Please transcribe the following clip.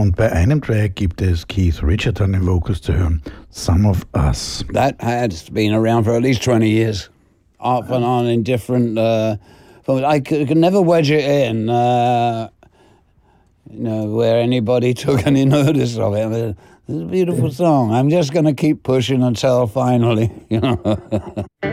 Und bei einem Track gibt es Keith Richards an den Vocals zu hören, Some of Us. That has been around for at least 20 years, off and on in different... I could never wedge it in, where anybody took any notice of it. But it's a beautiful song. I'm just going to keep pushing until finally,